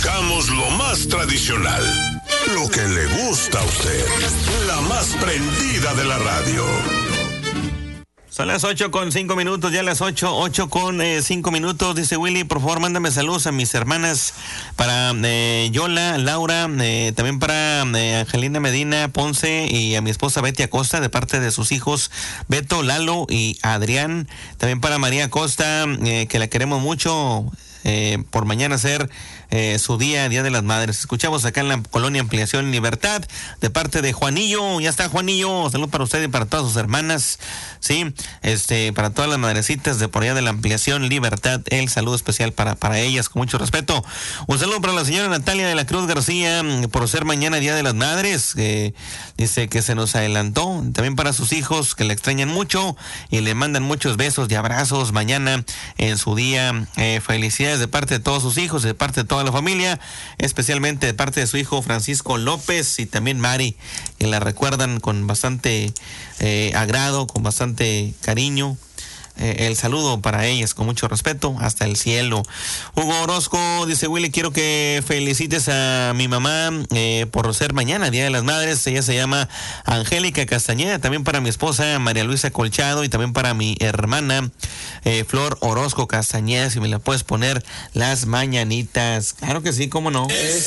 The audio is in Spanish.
tocamos lo más tradicional, lo que le gusta a usted, la más prendida de la radio. Son las 8:05, ya las 8:05. Dice Willy, por favor, mándame saludos a mis hermanas, para Yola, Laura, también para Angelina Medina Ponce y a mi esposa Betty Acosta, de parte de sus hijos Beto, Lalo y Adrián. También para María Acosta, que la queremos mucho, por mañana ser su Día de las Madres. Escuchamos acá en la Colonia Ampliación Libertad, de parte de Juanillo. Ya está Juanillo, salud para usted y para todas sus hermanas, sí, para todas las madrecitas de por allá de la Ampliación Libertad, el saludo especial para ellas, con mucho respeto. Un saludo para la señora Natalia de la Cruz García, por ser mañana Día de las Madres, dice que se nos adelantó. También para sus hijos, que le extrañan mucho y le mandan muchos besos y abrazos mañana en su día. Felicidades de parte de todos sus hijos, de parte de toda la familia, especialmente de parte de su hijo Francisco López y también Mari, que la recuerdan con bastante agrado, con bastante cariño. El saludo para ellas, con mucho respeto, hasta el cielo. Hugo Orozco dice: Willy, quiero que felicites a mi mamá por ser mañana Día de las Madres. Ella se llama Angélica Castañeda. También para mi esposa María Luisa Colchado y también para mi hermana Flor Orozco Castañeda. Si me la puedes poner las mañanitas. Claro que sí, cómo no.